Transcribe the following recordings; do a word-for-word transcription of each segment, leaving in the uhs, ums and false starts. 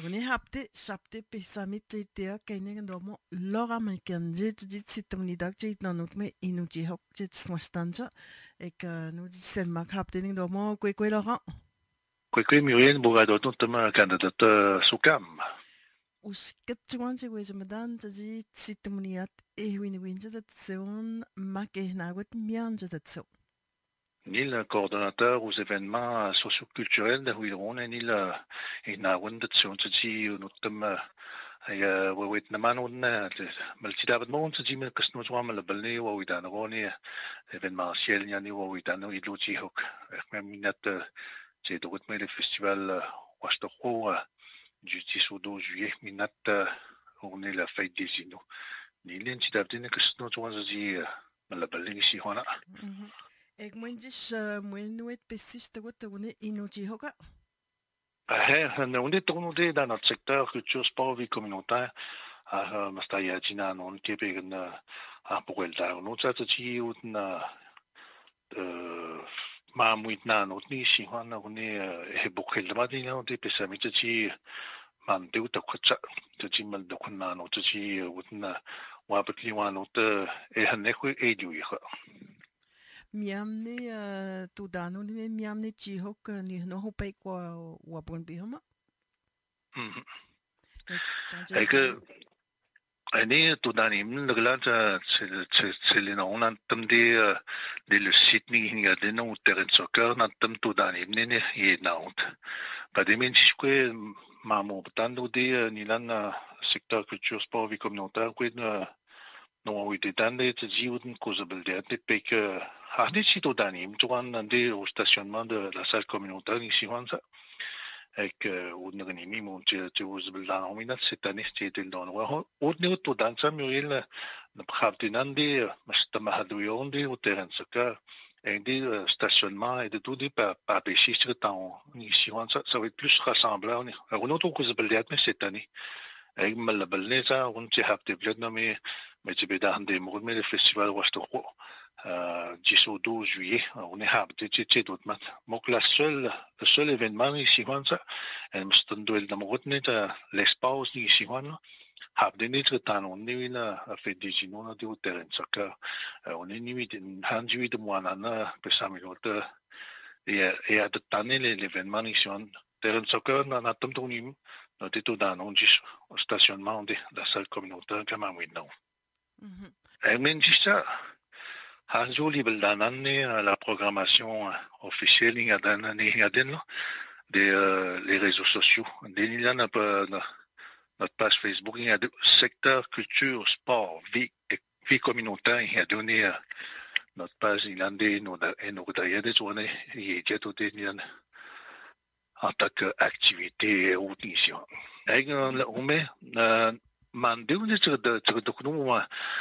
Oni hapte shapte pesamit jitea kainen domo lora mekan jit jit sitamni dak jit nanut me inuji hok jit smastancha ek nu jit sen mak hapte ning domo kwe kwe Laurent. Kwe kwe Muriel Bourado tama candidate sukam. Us ketchuan je weze madan jit sitamni at e win win jit seon mak e nagot mian jit so. Ni le coordonnateur aux événements socioculturels de Huiron et ni le inawan de tsion tsi notam ya wawit naman on maltidabad mo tsi me kasno jwa mal balni wa widan roni événementiel yani wa widan idluji hok même minat c'est de retourner le festival Wastoko du dix au douze juillet minat on est la fête des Inuits ni l'entidabdine kasno jwa tsi mal balni si hona. Ek mwen jis mwen nuet pesis te wat wone inuji hoka. On est tourné dans notre secteur culture, sport, vie communautaire. À Mastaya-Jina, on est à Pourelda. On a dit que Mamouitna, on est ici, on est beaucoup de Madina, on est pessimé, on dit Mandeu de Kutsa, on dit Maldokuna, on dit Wabakliwan, on est un écho et du Miamne tu dano ni miamne chihok ni no hopai kwa wapon bihoma. Et que ani tu dani min ngla ta c'est on a tamdi de le site ni hinga de no terrain soccer na tam tu dani ni ni ye naut. Pas de min chikwe mamo tando de ni lan secteur culture sport vie communautaire kwe na no we de tande te jiwten kozabel de te pek hardi si tu dani mtuan ande au stationnement de la salle communautaire ici wansa. Et que on ne réunit mon tu tu vous dans on minute cette année c'était dans le on ne tout dans ça Muriel ne prend nandi mais ma hadouyondi au terrain soccer et des stationnements et de tout des pas pas pêcher sur temps ici ça ça va être plus rassembleur on a tout que ça peut mais cette année et mal balné ça on s'est hapté bien mais mais tu peux dans des mots mais le festival Wastoko dix au douze juillet, on est habité chez d'autres mat. Donc la seule, le seul événement ici, ça, elle me stond de la morotne de l'espace ici, là. Habité notre temps, on est là, a fait des inons à des terrains soccer. On est nuit, un juillet de mois, nana, que ça minute. Et, et à de tanner l'événement ici, terrain soccer, on a tant de nim, on est tout dans, on dit, au stationnement de la salle communautaire, comme un window. Et même dit ça, Hanjo Libeldanani, la programmation officielle des euh, les réseaux sociaux. Il y a notre, notre page Facebook, il y a deux secteur culture, sport, vie, vie communautaire, il y a donné notre page, il y a des nous il y a des journées, il y a tout en tant qu'activité ou mission. Et on met mandé on est de de de nous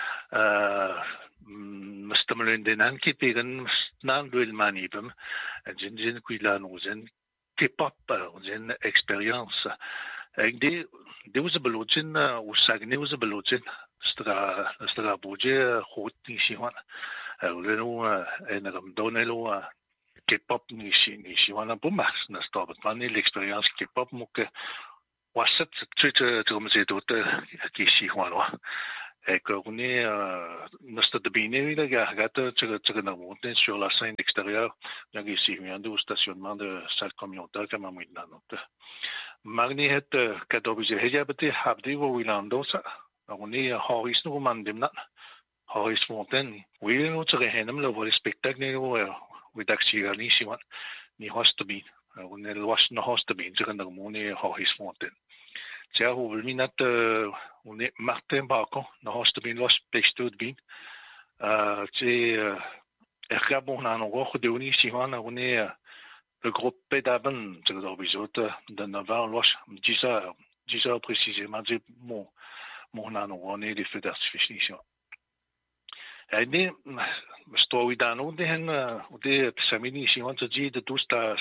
مستمرين دينان كي بيغن نان دويل ماني بم جن جن كويلان وزن كي باب وزن اكسبيريانس دي دي وز بلوجن وساغني وز بلوجن استرا استرا بوجي خوت نيشي وان ولنو انا رم دونلو كي باب نيشي نيشي وانا بوماس نستوبت ماني الاكسبيريانس كي باب موك واسط تشيت ترومزي دوت كي شي وانوا et qu'on est notre debiné là gata tu tu na monter sur la scène extérieure donc ici vient du stationnement de salle communautaire comme à Midland magni het katobije hejabte habdi wo wilando sa on est horis no mandimna horis fontaine oui no tu rehenem le vol spectacle wo we daxi si wan ni hostbin on est lois no hostbin tu na moni horis fontaine tiens où le minat on est Martin Bacon dans hostbin los pestod bin euh c'est ergabon na no roch de uni si wan on est le groupe Pédaben, c'est l'épisode de neuf heures, dix heures, dix heures précisément, c'est mon, mon anneau, on est des feux d'artifice. Et ni, je dois vous dire, on est, on est, ça m'est ici, on se dit de tout ça,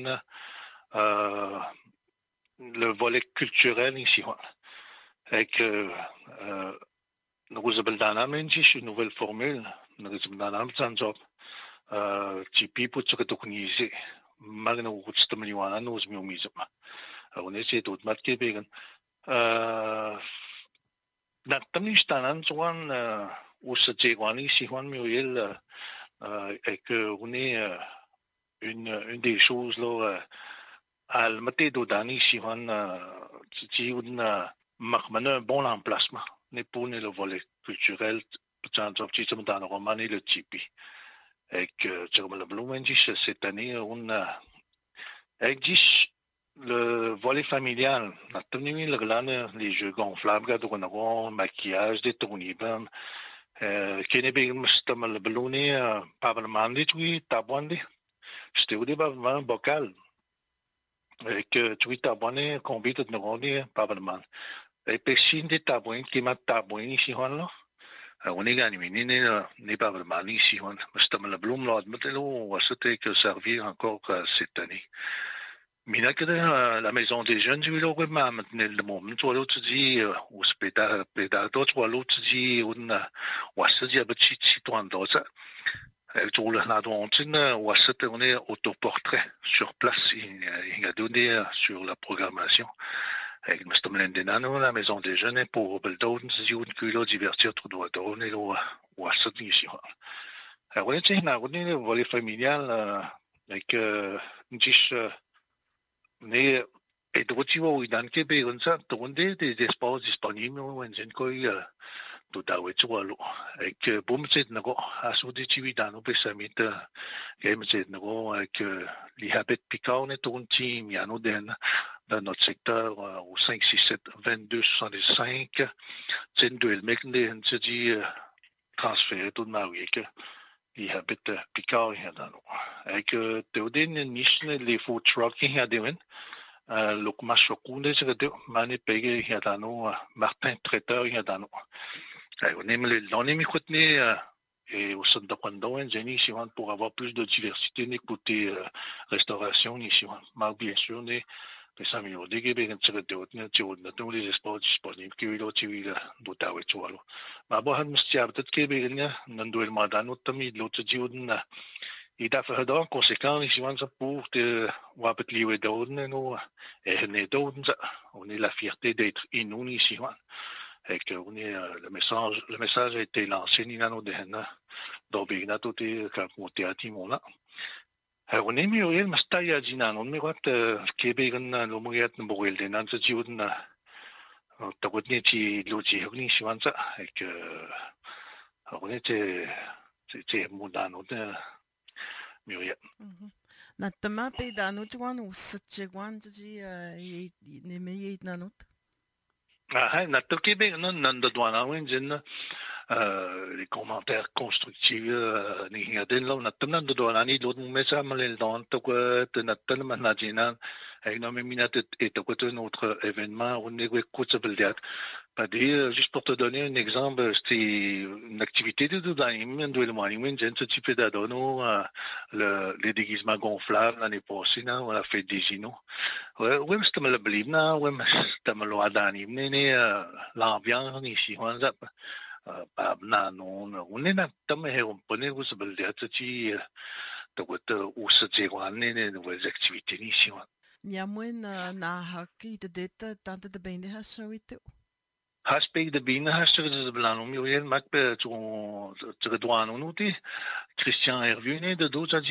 le volet culturel ici, et que, nous avons une nouvelle formule, nous avons un job, qui peut se recogniser. Magna utstamliwana nos miumizma on essaie d'autres matchs Québec. Euh, dans le temps, je suis où se Tchégouani, si on Muriel, et que on est une, une des choses là, à le matin d'Odani, si on dit on a un bon emplacement, n'est pas le volet culturel, peut-être un petit peu dans le roman et le tipi. Et que, comme le Blumen dit, cette année, on a, existe le volet familial. Les jeux gonflables, le maquillage, des tournibans, Kenny Mustam le Balloni, Pablo Mandi, oui, Tabwandi. C'était au débat un bocal. Et que tu es taboué, combien de neurones, Pablo Mandi. Et puis, si tu es taboué, qui m'a taboué ici, on est gagné, n'est pas vraiment ici, Mustam le Bloom, là, mais là, c'était que servir encore cette année. Mais là, que la maison des jeunes, je vais le remettre maintenant le moment. Tu vois, l'autre dit, au spectacle, tu vois, l'autre dit, on a, on a dit, un petit citoyen d'Oza. Tu vois, là, on a on est autoportrait sur place. Il a donné sur la programmation. Avec M. Mlendenano, la maison des jeunes, pour Beldon, si on peut divertir tout droit, on est là, on a dit ici. Alors, on est là, on est le volet familial, avec, dis, mais et d'autres où dans le Québec, on sait tourner des espaces disponibles, on sait quoi tout à fait tout à l'eau. Et que pour me dire que à ce des tu dans nos pessamit, que me dire que les habits piquants est un team, il y a nous dans notre secteur au cinq six sept vingt-deux soixante-cinq, c'est deux le mec on se dit transférer tout de ma vie que les habits piquants il y a dans nous. Et que théodine niche les food trucks il y a des le Machokoune, c'est que Mané Pégé, il y a dans nous, Martin Traiteur, il y a dans nous. On aime les, on aime écouter, et au centre de Kwando, Jenny, si on pour avoir plus de diversité, n'écouter restauration, ici, mais bien sûr, les cinq millions de Québec, c'est que tous les espaces disponibles, qui est là, tu es là, d'Ottawa, tu vois. Mais bon, on se peut-être Québec, on doit le mandat, notre ami, l'autre dit, il a fait en conséquence, ici, on pour te, on va peut-être lier d'autres, nous, et on est d'autres, on est la fierté d'être inou, ici, et que on est, le message, le message a été lancé, ni dans nos déhens, dans Bigna, tout est, quand on était à Timona. On est mieux, mais c'est à dire, on est quoi, Québec, on a le moyen de mourir, on a dit, on a, t'as quoi, tu l'outil, on est ici, on ça, et que, on était, c'était, mon dan, on est, mieux. Natama pe dano tuan usatchegwan ji e ne me ye nanot. Ah, notre Québec, non, non, de douane, oui, les commentaires constructifs, ni rien là, notre non de douane, ni d'autres messages, mais les dons, tout quoi, notre non, maintenant, avec nos minutes et tout quoi, notre événement, on est quoi, ça veut dire. Pas dire, juste pour te donner un exemple, c'était une activité de douane, de le moyen, j'ai un petit peu d'adonno, les déguisements gonflables l'année passée, on a fait des inos. Oui, oui, mais c'était le blibna, oui, mais c'était le adani, mais l'ambiance ici, on a pas non, on est dans le on connaît vous savez dire tu tu où se dire on est des nouvelles activités ici. Niamwen na haki de data tante de bende hasawite. Haspek de bine hasser de blanc, mais il y a un mac tu tu dois nous dire Christian Hervieux de d'autres